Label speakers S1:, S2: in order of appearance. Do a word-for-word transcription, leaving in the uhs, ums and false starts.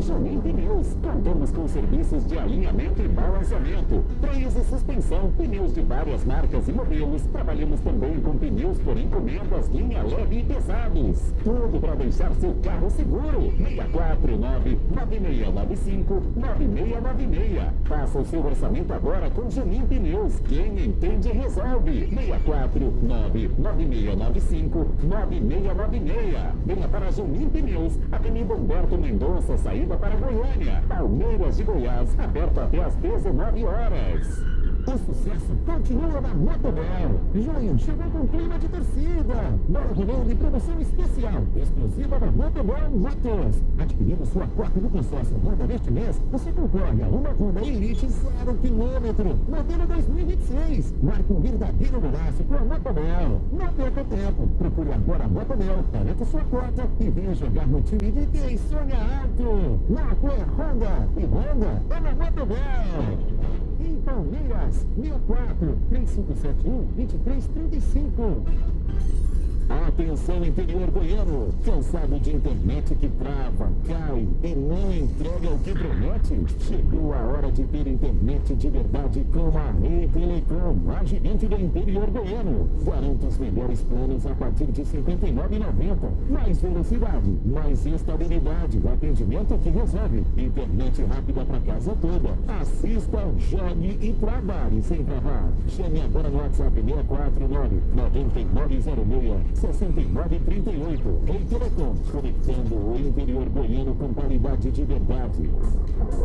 S1: Junim Pneus. Contamos com serviços de alinhamento e balanceamento, freios e suspensão, pneus de várias marcas e modelos. Trabalhamos também com pneus por encomendas, linha leve e pesados. Tudo para deixar seu carro seguro. seis quatro nove, nove seis nove cinco, nove seis nove seis. Faça o seu orçamento agora com Junim Pneus. Quem entende, resolve. seis quatro nove, nove seis nove cinco, nove seis nove seis. Venha para Junim Pneus, Avenida Humberto Mendonça, saída para Goiânia. Palmeiras de Goiás, aberto até às dezenove horas. O sucesso continua na Motobel. Junho chegou com clima de torcida. Bora de novo em promoção especial, exclusiva da Motobel Motors. Adquirindo sua cota do consórcio Honda neste mês, você concorre a uma Honda Elite zero quilômetro, modelo dois mil e vinte e seis. Marque um verdadeiro golaço com a Motobel. Não perca tempo. Procure agora a Motobel, garanta sua cota e venha jogar no time de quem sonha alto. Moto é Honda e Honda é na Motobel. Em Palmeiras, seis quatro, três cinco sete um, dois três três cinco. Atenção, interior goiano, cansado de internet que trava, cai e não entrega o que promete? Chegou a hora de ter internet de verdade com a Rede Telecom, a gigante do interior goiano. Garanta os melhores planos a partir de cinquenta e nove reais e noventa centavos. Mais velocidade, mais estabilidade, atendimento que resolve. Internet rápida para casa toda. Assista, jogue e trabalhe sem travar. Chame agora no WhatsApp seis quatro nove, nove nove zero seis, sessenta e nove trinta e oito. Rede Telecom, conectando o interior goiano com qualidade de verdade.